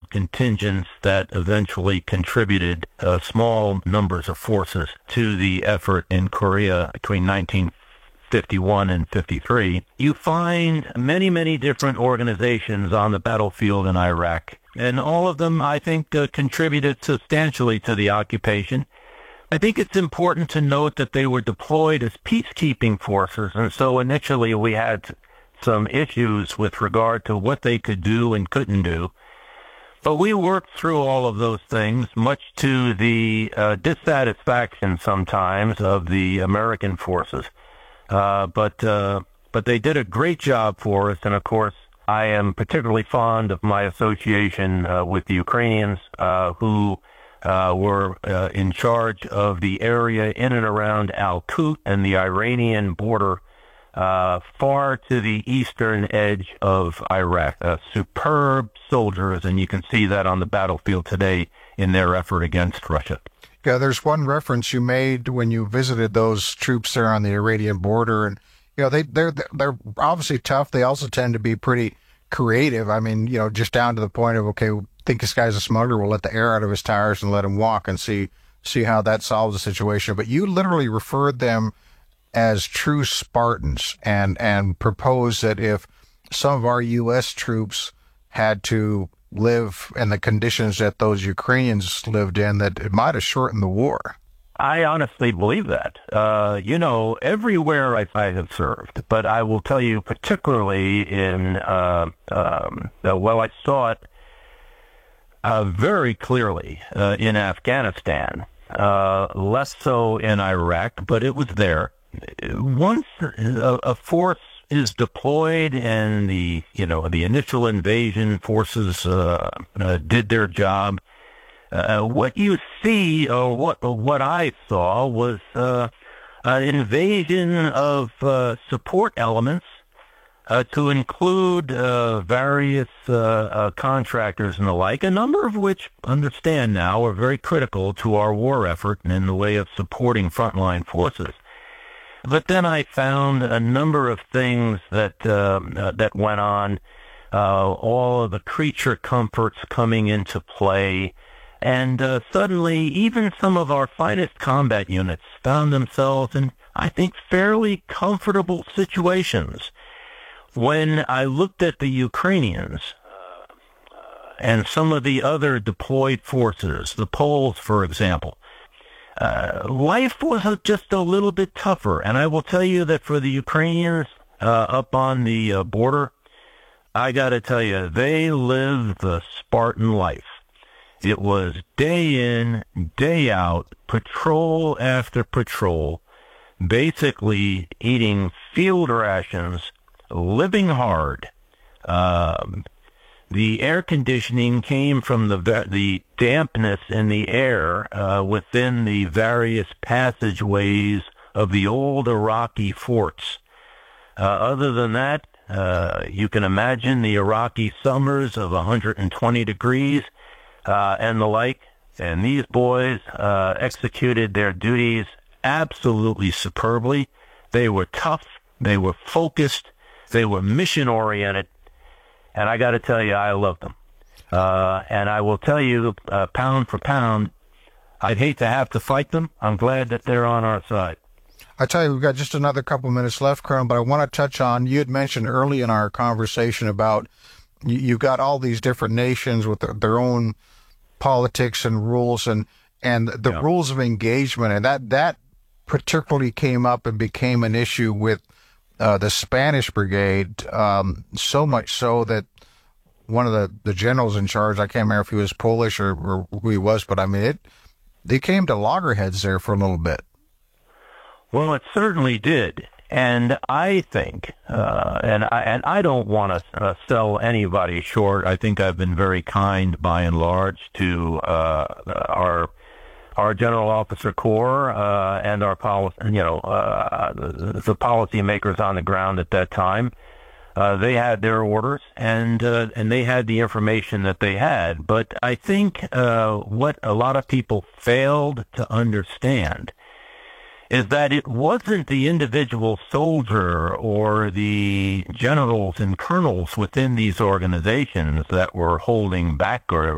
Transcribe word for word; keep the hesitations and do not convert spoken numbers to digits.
contingents that eventually contributed uh, small numbers of forces to the effort in Korea between nineteen fifty-one and fifty-three, you find many, many different organizations on the battlefield in Iraq. And all of them, I think, uh, contributed substantially to the occupation. I think it's important to note that they were deployed as peacekeeping forces, and so initially we had some issues with regard to what they could do and couldn't do. But we worked through all of those things, much to the uh, dissatisfaction sometimes of the American forces. Uh, but uh, but they did a great job for us, and of course, I am particularly fond of my association uh, with the Ukrainians, uh, who uh, were uh, in charge of the area in and around Al-Qut and the Iranian border, uh, far to the eastern edge of Iraq. Uh, superb soldiers, and you can see that on the battlefield today in their effort against Russia. Yeah, there's one reference you made when you visited those troops there on the Iranian border, and you know they they're they're obviously tough. They also tend to be pretty creative. I mean, you know, just down to the point of, okay, think this guy's a smuggler, we'll let the air out of his tires and let him walk and see see how that solves the situation. But you literally referred them as true Spartans, and and proposed that if some of our U S troops had to live in the conditions that those Ukrainians lived in, that it might have shortened the war. I honestly believe that. Uh, you know, everywhere I, I have served, but I will tell you particularly in, uh, um, uh, well, I saw it uh, very clearly uh, in Afghanistan, uh, less so in Iraq, but it was there. Once a, a force is deployed and the, you know, the initial invasion forces uh, uh, did their job, Uh, what you see, or what what I saw, was uh, an invasion of uh, support elements uh, to include uh, various uh, uh, contractors and the like, a number of which, understand now, are very critical to our war effort and in the way of supporting frontline forces. But then I found a number of things that uh, uh, that went on, uh, all of the creature comforts coming into play. And uh, suddenly, even some of our finest combat units found themselves in, I think, fairly comfortable situations. When I looked at the Ukrainians uh, and some of the other deployed forces, the Poles, for example, uh, life was just a little bit tougher. And I will tell you that for the Ukrainians uh, up on the uh, border, I got to tell you, they lived the Spartan life. It was day in, day out, patrol after patrol, basically eating field rations, living hard. Um, the air conditioning came from the the dampness in the air uh, within the various passageways of the old Iraqi forts. Uh, other than that, uh, you can imagine the Iraqi summers of one hundred twenty degrees. Uh, and the like, and these boys uh, executed their duties absolutely superbly. They were tough, they were focused, they were mission-oriented, and I got to tell you, I loved them. Uh, and I will tell you, uh, pound for pound, I'd hate to have to fight them. I'm glad that they're on our side. I tell you, we've got just another couple minutes left, Colonel, but I want to touch on, you had mentioned early in our conversation about you, you've got all these different nations with their, their own politics and rules and and the yeah. rules of engagement, and that that particularly came up and became an issue with uh, the Spanish Brigade, um, so much so that one of the, the generals in charge, I can't remember if he was Polish or, or who he was, but I mean, it they came to loggerheads there for a little bit. Well, it certainly did. And I think, uh, and I and I don't want to uh, sell anybody short. I think I've been very kind, by and large, to uh, our our General Officer Corps uh, and our policy, you know, uh, the, the policymakers on the ground at that time. Uh, they had their orders, and uh, and they had the information that they had. But I think uh, what a lot of people failed to understand is that it wasn't the individual soldier or the generals and colonels within these organizations that were holding back or